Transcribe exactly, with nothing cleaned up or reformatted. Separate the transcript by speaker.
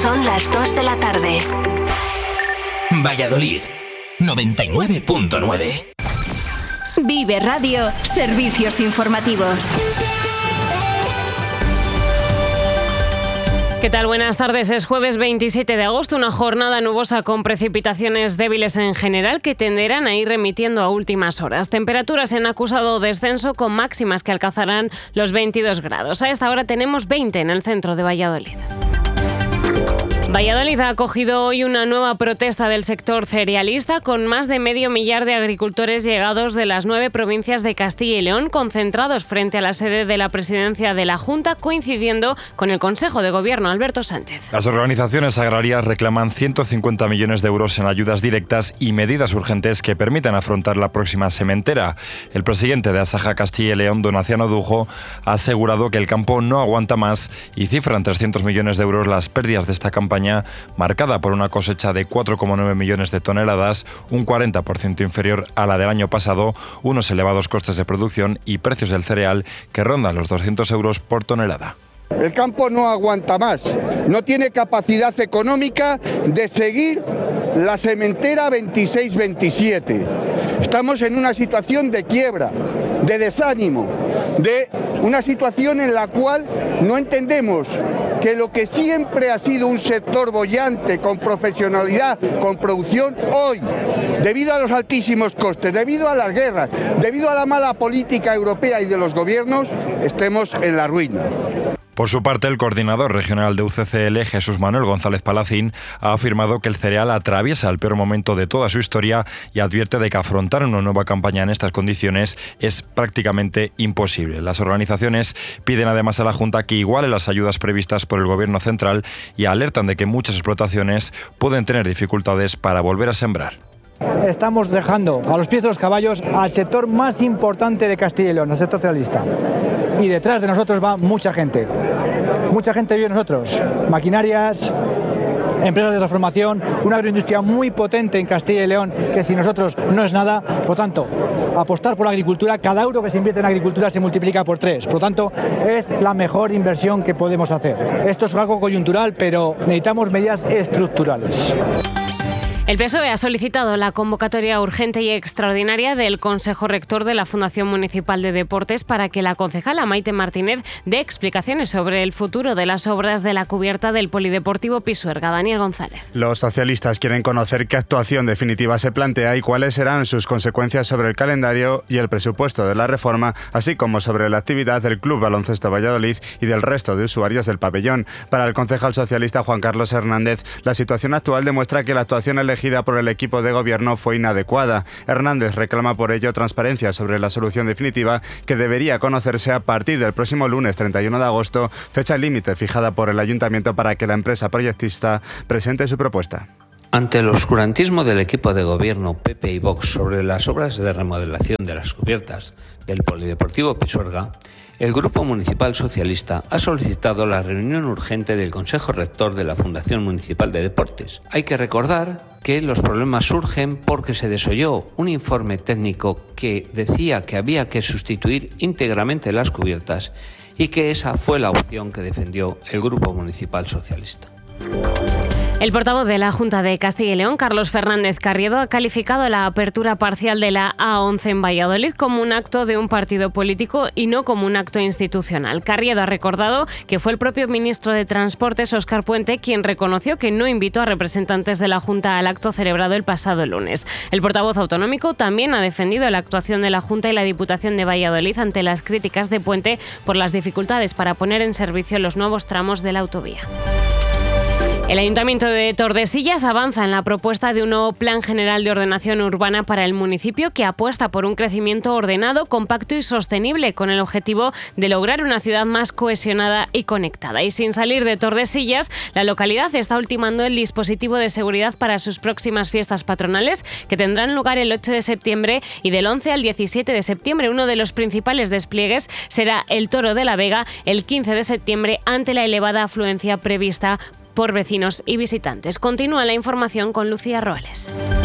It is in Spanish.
Speaker 1: Son las dos de la tarde.
Speaker 2: Valladolid, noventa y nueve punto nueve.
Speaker 3: Vive Radio, servicios informativos.
Speaker 4: ¿Qué tal? Buenas tardes. Es jueves veintisiete de agosto, una jornada nubosa con precipitaciones débiles en general que tenderán a ir remitiendo a últimas horas. Temperaturas en acusado descenso con máximas que alcanzarán los veintidós grados. A esta hora tenemos veinte en el centro de Valladolid. Valladolid ha acogido hoy una nueva protesta del sector cerealista con más de medio millar de agricultores llegados de las nueve provincias de Castilla y León concentrados frente a la sede de la presidencia de la Junta, coincidiendo con el Consejo de Gobierno. Alberto Sánchez.
Speaker 5: Las organizaciones agrarias reclaman ciento cincuenta millones de euros en ayudas directas y medidas urgentes que permitan afrontar la próxima sementera. El presidente de Asaja Castilla y León, Donaciano Dujo, ha asegurado que el campo no aguanta más y cifra en trescientos millones de euros las pérdidas de esta campaña, marcada por una cosecha de cuatro coma nueve millones de toneladas, un cuarenta por ciento inferior a la del año pasado, unos elevados costes de producción y precios del cereal que rondan los doscientos euros por tonelada.
Speaker 6: El campo no aguanta más, no tiene capacidad económica de seguir la sementera veintiséis veintisiete. Estamos en una situación de quiebra, de desánimo, de una situación en la cual no entendemos que lo que siempre ha sido un sector boyante, con profesionalidad, con producción, hoy, debido a los altísimos costes, debido a las guerras, debido a la mala política europea y de los gobiernos, estemos en la ruina.
Speaker 5: Por su parte, el coordinador regional de U C C L, Jesús Manuel González Palacín, ha afirmado que el cereal atraviesa el peor momento de toda su historia y advierte de que afrontar una nueva campaña en estas condiciones es prácticamente imposible. Las organizaciones piden además a la Junta que iguale las ayudas previstas por el Gobierno central y alertan de que muchas explotaciones pueden tener dificultades para volver a sembrar.
Speaker 7: Estamos dejando a los pies de los caballos al sector más importante de Castilla y León, el sector cerealista. Y detrás de nosotros va mucha gente. Mucha gente vive nosotros. Maquinarias, empresas de transformación, una agroindustria muy potente en Castilla y León, que sin nosotros no es nada. Por lo tanto, apostar por la agricultura, cada euro que se invierte en agricultura se multiplica por tres. Por lo tanto, es la mejor inversión que podemos hacer. Esto es algo coyuntural, pero necesitamos medidas estructurales.
Speaker 4: El P S O E ha solicitado la convocatoria urgente y extraordinaria del Consejo Rector de la Fundación Municipal de Deportes para que la concejala Maite Martínez dé explicaciones sobre el futuro de las obras de la cubierta del Polideportivo Pisuerga. Daniel González.
Speaker 8: Los socialistas quieren conocer qué actuación definitiva se plantea y cuáles serán sus consecuencias sobre el calendario y el presupuesto de la reforma, así como sobre la actividad del Club Baloncesto Valladolid y del resto de usuarios del pabellón. Para el concejal socialista Juan Carlos Hernández, la situación actual demuestra que la actuación elegida por el equipo de gobierno fue inadecuada. Hernández reclama por ello transparencia sobre la solución definitiva que debería conocerse a partir del próximo lunes treinta y uno de agosto, fecha límite fijada por el ayuntamiento para que la empresa proyectista presente su propuesta.
Speaker 9: Ante el oscurantismo del equipo de gobierno P P y Vox sobre las obras de remodelación de las cubiertas del Polideportivo Pisuerga, el Grupo Municipal Socialista ha solicitado la reunión urgente del Consejo Rector de la Fundación Municipal de Deportes. Hay que recordar que los problemas surgen porque se desoyó un informe técnico que decía que había que sustituir íntegramente las cubiertas y que esa fue la opción que defendió el Grupo Municipal Socialista.
Speaker 4: El portavoz de la Junta de Castilla y León, Carlos Fernández Carriedo, ha calificado la apertura parcial de la A once en Valladolid como un acto de un partido político y no como un acto institucional. Carriedo ha recordado que fue el propio ministro de Transportes, Óscar Puente, quien reconoció que no invitó a representantes de la Junta al acto celebrado el pasado lunes. El portavoz autonómico también ha defendido la actuación de la Junta y la Diputación de Valladolid ante las críticas de Puente por las dificultades para poner en servicio los nuevos tramos de la autovía. El Ayuntamiento de Tordesillas avanza en la propuesta de un nuevo Plan General de Ordenación Urbana para el municipio que apuesta por un crecimiento ordenado, compacto y sostenible con el objetivo de lograr una ciudad más cohesionada y conectada. Y sin salir de Tordesillas, la localidad está ultimando el dispositivo de seguridad para sus próximas fiestas patronales que tendrán lugar el ocho de septiembre y del once al diecisiete de septiembre. Uno de los principales despliegues será el Toro de la Vega el quince de septiembre ante la elevada afluencia prevista por vecinos y visitantes. Continúa la información con Lucía Roales.